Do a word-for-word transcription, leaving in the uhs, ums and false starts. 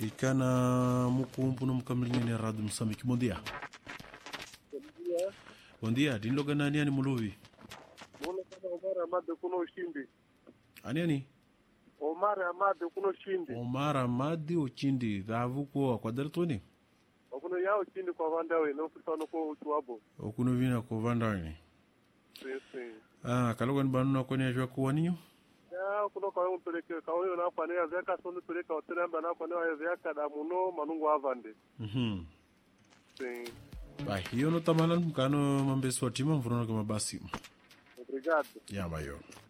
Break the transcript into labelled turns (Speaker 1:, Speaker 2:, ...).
Speaker 1: Icana mukumpu no mkamlinha Rádio Moçambique. Bom dia.
Speaker 2: Bom dia.
Speaker 1: Bom dia. Dinloga nani ani muluvi?
Speaker 2: Mwana kana Omar Ahmad kuno ushindi.
Speaker 1: Ani ani?
Speaker 2: Omar Ahmad kuno ushindi.
Speaker 1: Omar Ahmad ushindi. Dhavu kwa kwa dartoni?
Speaker 2: Okuno ya ushindi kwa vandawe no kusano ko utuabo.
Speaker 1: Okuno vina kwa vandawe.
Speaker 2: Sim, sim.
Speaker 1: Ah, kaloga ni banu na kwenye ajwa kuwa ninyo?
Speaker 2: Ya kuno kwa yo peleke kwa yo na kwa ya zeka sonu peleka otelamba na kwa ya zeka da muno manungu avande.
Speaker 1: Mhm.
Speaker 2: Sim.
Speaker 1: Bai, hiyo no tamalan mkano mambesu wa tima mfurono kama basi.
Speaker 2: Obrigado.
Speaker 1: Ya mayo.